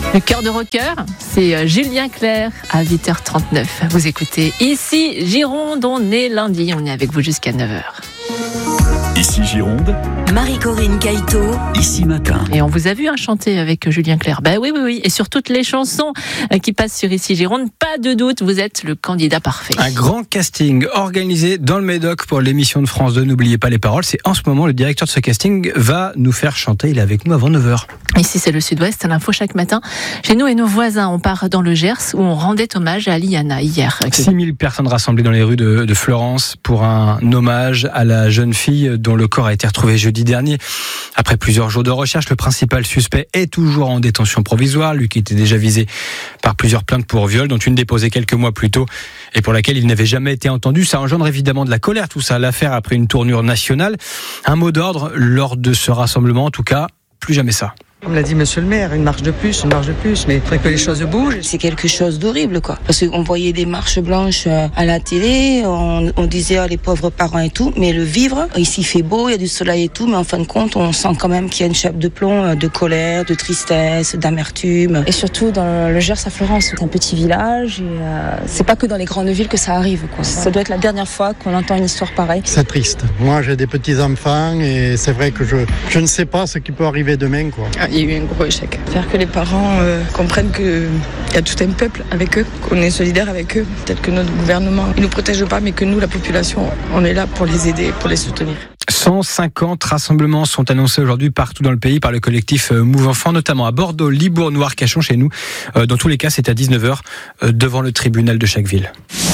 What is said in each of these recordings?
Le cœur de rocker, c'est Julien Clerc à 8h39. Vous écoutez Ici Gironde, on est lundi, on est avec vous jusqu'à 9h. Ici Gironde, Marie-Corinne Caïto, Ici Matin. Et on vous a vu chanter avec Julien Clerc. Ben oui. Et sur toutes les chansons qui passent sur Ici Gironde, pas de doute, vous êtes le candidat parfait. Un grand casting organisé dans le Médoc pour l'émission de France 2. N'oubliez pas les paroles. C'est en ce moment, le directeur de ce casting va nous faire chanter. Il est avec nous avant 9h. Ici, c'est le Sud-Ouest, à l'info chaque matin. Chez nous et nos voisins, on part dans le Gers où on rendait hommage à Liana hier. 6000 personnes rassemblées dans les rues de Florence pour un hommage à la jeune fille dont le corps a été retrouvé jeudi dernier. Après plusieurs jours de recherche, le principal suspect est toujours en détention provisoire, lui qui était déjà visé par plusieurs plaintes pour viol, dont une déposée quelques mois plus tôt et pour laquelle il n'avait jamais été entendu. Ça engendre évidemment de la colère, tout ça, l'affaire après une tournure nationale. Un mot d'ordre lors de ce rassemblement, en tout cas, plus jamais ça. Comme l'a dit monsieur le maire, une marche de plus, mais il faudrait que les choses bougent. C'est quelque chose d'horrible, quoi. Parce qu'on voyait des marches blanches à la télé, on disait les pauvres parents et tout, mais le vivre, ici il fait beau, il y a du soleil et tout, mais en fin de compte, on sent quand même qu'il y a une chape de plomb, de colère, de tristesse, d'amertume. Et surtout dans le Gers à Florence, c'est un petit village et c'est pas que dans les grandes villes que ça arrive, quoi. Ça doit être la dernière fois qu'on entend une histoire pareille. C'est triste. Moi, j'ai des petits-enfants et c'est vrai que je ne sais pas ce qui peut arriver demain, quoi. Il y a eu un gros échec. Faire que les parents comprennent qu'il y a tout un peuple avec eux, qu'on est solidaire avec eux. Peut-être que notre gouvernement ne nous protège pas, mais que nous, la population, on est là pour les aider, pour les soutenir. 150 rassemblements sont annoncés aujourd'hui partout dans le pays par le collectif Move Enfants, notamment à Bordeaux, Libourne ou Arcachon chez nous. Dans tous les cas, c'est à 19h devant le tribunal de chaque ville.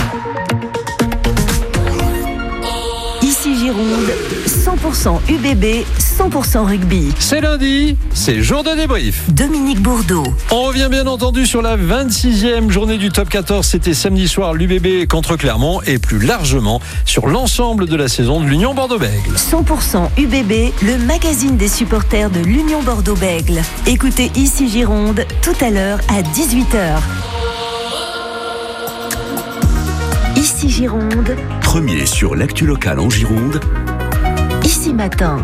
Ici Gironde, 100% UBB, 100% rugby. C'est lundi, c'est jour de débrief. Dominique Bourdeau. On revient bien entendu sur la 26e journée du top 14. C'était samedi soir, l'UBB contre Clermont et plus largement sur l'ensemble de la saison de l'Union Bordeaux-Bègles. 100% UBB, le magazine des supporters de l'Union Bordeaux-Bègles. Écoutez Ici Gironde tout à l'heure à 18h. Ici Gironde. Premier sur l'actu locale en Gironde. Ici Matin.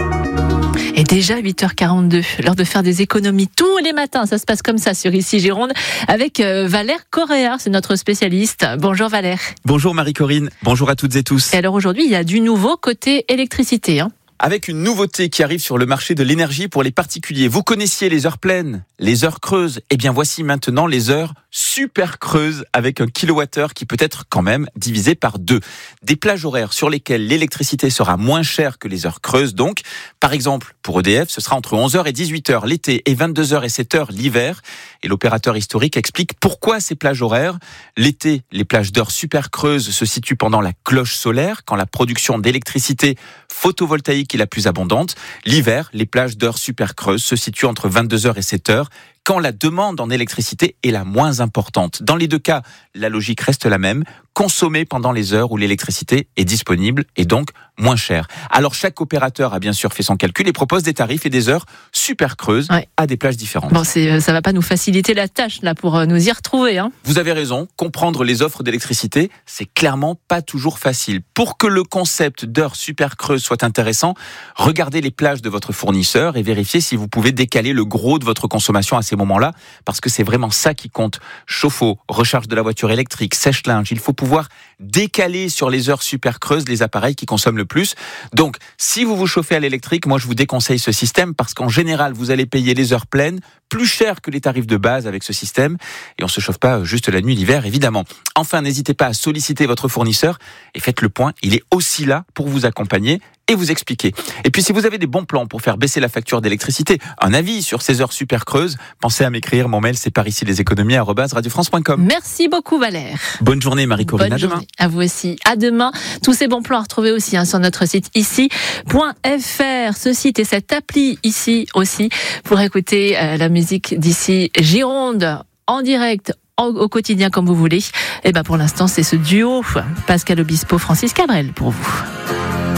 Et déjà 8h42, l'heure de faire des économies tous les matins. Ça se passe comme ça sur Ici Gironde avec Valère Correa, c'est notre spécialiste. Bonjour Valère. Bonjour Marie-Corinne, bonjour à toutes et tous. Et alors aujourd'hui, il y a du nouveau côté électricité. Avec une nouveauté qui arrive sur le marché de l'énergie pour les particuliers. Vous connaissiez les heures pleines, les heures creuses. Eh bien voici maintenant les heures super creuses avec un kilowattheure qui peut être quand même divisé par 2. Des plages horaires sur lesquelles l'électricité sera moins chère que les heures creuses. Donc, par exemple, pour EDF, ce sera entre 11h et 18h l'été et 22h et 7h l'hiver. Et l'opérateur historique explique pourquoi ces plages horaires. L'été, les plages d'heures super creuses se situent pendant la cloche solaire, quand la production d'électricité photovoltaïque est la plus abondante. L'hiver, les plages d'heures super creuses se situent entre 22h et 7h, quand la demande en électricité est la moins importante. Dans les deux cas, la logique reste la même, consommer pendant les heures où l'électricité est disponible et donc moins chère. Alors chaque opérateur a bien sûr fait son calcul et propose des tarifs et des heures super creuses à des plages différentes. Bon, ça va pas nous faciliter la tâche là pour nous y retrouver. Vous avez raison, comprendre les offres d'électricité, c'est clairement pas toujours facile. Pour que le concept d'heures super creuses soit intéressant, regardez les plages de votre fournisseur et vérifiez si vous pouvez décaler le gros de votre consommation à ces moments-là, parce que c'est vraiment ça qui compte. Chauffe-eau, recharge de la voiture électrique, sèche-linge, il faut pouvoir décaler sur les heures super creuses les appareils qui consomment le plus. Donc, si vous vous chauffez à l'électrique, moi je vous déconseille ce système parce qu'en général, vous allez payer les heures pleines plus cher que les tarifs de base avec ce système et on se chauffe pas juste la nuit l'hiver, évidemment. Enfin, n'hésitez pas à solliciter votre fournisseur et faites le point, il est aussi là pour vous accompagner et vous expliquer. Et puis si vous avez des bons plans pour faire baisser la facture d'électricité, un avis sur ces heures super creuses, pensez à m'écrire. Mon mail c'est pariciesleséconomies@radiofrance.com. Merci beaucoup Valère. Bonne journée Marie-Corinne, à demain. À vous aussi, à demain. Tous ces bons plans à retrouver aussi sur notre site ici.fr. Ce site et cette appli ici aussi pour écouter la musique d'Ici Gironde en direct au quotidien comme vous voulez. Et pour l'instant c'est ce duo Pascal Obispo, Francis Cabrel pour vous.